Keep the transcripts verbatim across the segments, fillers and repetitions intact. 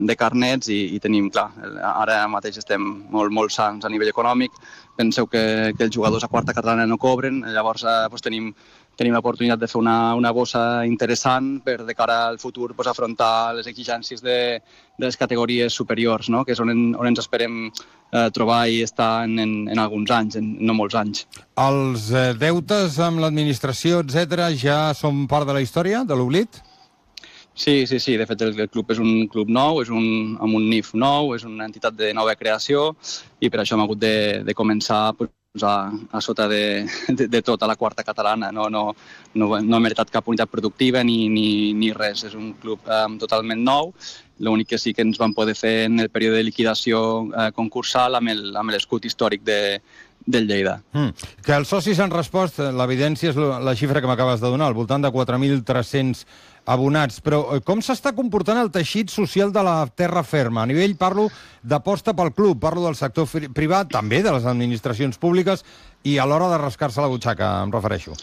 de carnets i, i tenim, clar, ara mateix estem molt, molt sants a nivell econòmic. Penseu que, que els jugadors a quarta catalana no cobren, llavors eh, doncs tenim, tenim l'oportunitat de fer una, una bossa interessant per de cara al futur doncs, afrontar les exigències de, de les categories superiors, no? Que és on, en, on ens esperem eh, trobar i estar en, en, en alguns anys, en no molts anys. Els eh, deutes amb l'administració, etcètera, ja són part de la història, de l'oblit? Sí, sí, sí. De fet, el, el club és un club nou, és un, amb un N I F nou, és una entitat de nova creació i per això hem hagut de, de començar pues, a, a sota de, de, de tota la quarta catalana. No, no, no, no hem heretat cap unitat productiva ni, ni, ni res. És un club um, totalment nou. L'únic que sí que ens van poder fer en el període de liquidació eh, concursal amb el, amb l'escut històric de, del Lleida. Mm. Que els socis han respost, l'evidència és la xifra que m'acabes de donar, al voltant de quatre mil tres-cents abonats, però com s'està comportant el teixit social de la terra ferma? A nivell, parlo d'aposta pel club, parlo del sector privat, també de les administracions públiques, i a l'hora de rascar-se la butxaca, em refereixo.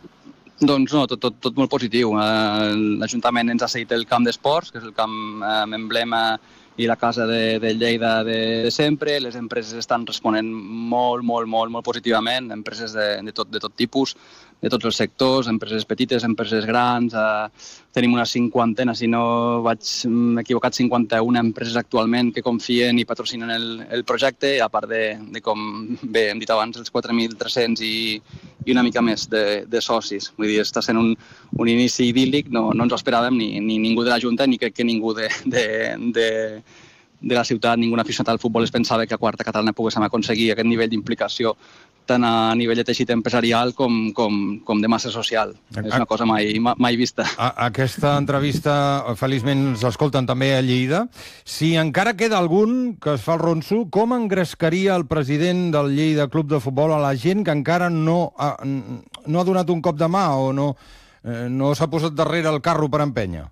Doncs no, tot, tot, tot molt positiu. Eh, L'Ajuntament ens ha cedit el camp d'esports, que és el camp eh, emblema i la casa de, de Lleida de, de sempre. Les empreses estan responent molt, molt, molt, molt positivament, empreses de, de, tot, de tot tipus, de tots els sectors, empreses petites, empreses grans. Eh, tenim una cinquantena, si no vaig equivocat, cinquanta-una empreses actualment que confien i patrocinen el, el projecte, a part de, de com bé hem dit abans, els quatre mil tres-cents i, i una mica més de, de socis. Vull dir, està sent un, un inici idíl·lic, no, no ens ho esperàvem ni, ni ningú de la Junta ni crec que ningú de, de, de, de la ciutat, ningú aficionat al futbol es pensava que a quarta catalana poguéssim aconseguir aquest nivell d'implicació tant a nivell de teixit empresarial com, com, com de massa social. A, és una cosa mai, mai vista. A, aquesta entrevista, feliçment, ens escolten també a Lleida. Si encara queda algun que es fa el ronso, com engrescaria el president del Lleida Club de Futbol a la gent que encara no ha, no ha donat un cop de mà o no, eh, no s'ha posat darrere el carro per empènyer?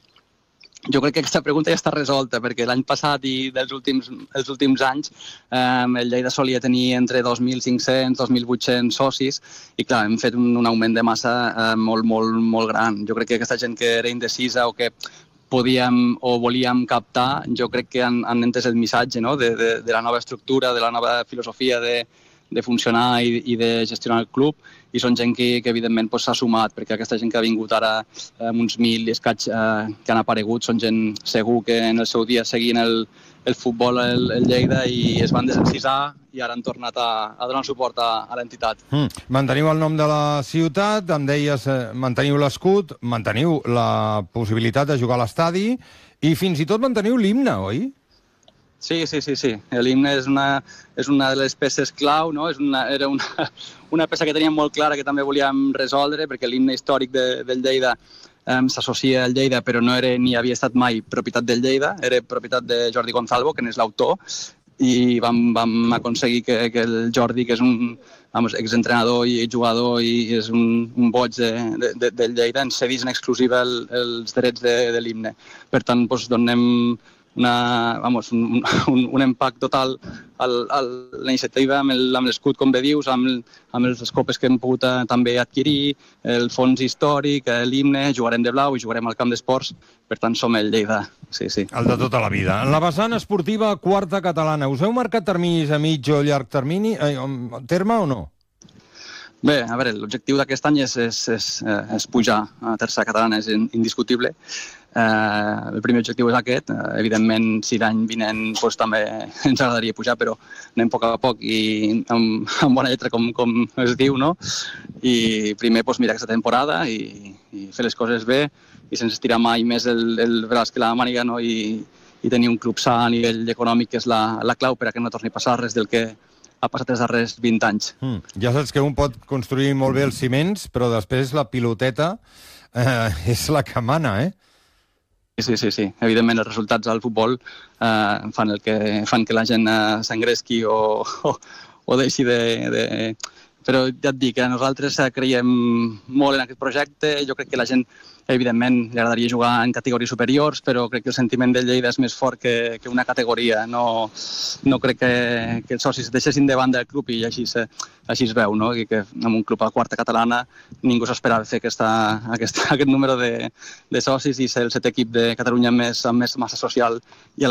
Jo crec que aquesta pregunta ja està resolta, perquè l'any passat i dels últims, els últims anys eh, el Lleida solia tenir entre dos mil cinc-cents i dos mil vuit-cents socis i clar, hem fet un, un augment de massa eh, molt, molt, molt gran. Jo crec que aquesta gent que era indecisa o que podíem o volíem captar, jo crec que han, han entès el missatge, no? de, de, de la nova estructura, de la nova filosofia de, de funcionar i, i de gestionar el club, i són gent que, que evidentment s'ha pues, sumat, perquè aquesta gent que ha vingut ara eh, amb uns mil i escaig eh, que han aparegut són gent segur que en el seu dia seguint el, el futbol el, el Lleida i es van desencisar i ara han tornat a, a donar suport a, a l'entitat. Mm. Manteniu el nom de la ciutat, em deies, eh, manteniu l'escut, manteniu la possibilitat de jugar a l'estadi i fins i tot manteniu l'himne, oi? Sí, sí, sí, sí. L'himne és una, és una de les peces clau, no? És una, era una, una peça que teníem molt clara que també volíem resoldre, perquè l'himne històric de, del Lleida eh, s'associa al Lleida, però no era ni havia estat mai propietat del Lleida, era propietat de Jordi Gonzalvo, que n'és l'autor, i vam, vam aconseguir que, que el Jordi, que és un vamos, exentrenador i jugador i és un, un boig de, de, de, del Lleida, ens cedís en exclusiva el, els drets de, de l'himne. Per tant, doncs, donem una, vamos, un, un, un impact total a la iniciativa amb l'escut, com bé dius, amb, amb les copes que hem pogut eh, també adquirir, el fons històric, l'himne, jugarem de blau i jugarem al camp d'esports, per tant som el Lleida, sí, sí. El de tota la vida. En la vessant esportiva quarta catalana, us heu marcat terminis a mig o llarg termini, eh, terme o no? Bé, a veure, l'objectiu d'aquest any és, és, és, és pujar a tercera catalana, és indiscutible. Eh, el primer objectiu és aquest. Eh, evidentment, si l'any vinent doncs, també ens agradaria pujar, però anem a poc a poc i amb, amb bona lletra, com, com es diu, no? I primer doncs, mirar aquesta temporada i, i fer les coses bé i sense estirar mai més el, el braç que la màniga, no? I, i tenir un club sa a nivell econòmic, que és la, la clau per a que no torni a passar res del que ha passat els darrers vint anys. Mm. Ja saps que un pot construir molt bé els ciments, però després la piloteta eh, és la que mana, eh? Sí, sí, sí. Evidentment, els resultats al futbol eh, fan, el que, fan que la gent eh, s'engresqui o, o, o deixi de, de... Però ja et dic, eh, nosaltres creiem molt en aquest projecte. Jo crec que la gent, evidentment, li agradaria jugar en categories superiors, però crec que el sentiment del Lleida és més fort que, que una categoria. No, no crec que, que els socis deixessin de banda el club i així, se, així es veu, no? I que en un club a quarta catalana ningú s'esperava fer aquesta, aquesta, aquest número de, de socis i ser el setè equip de Catalunya amb més, amb més massa social i a la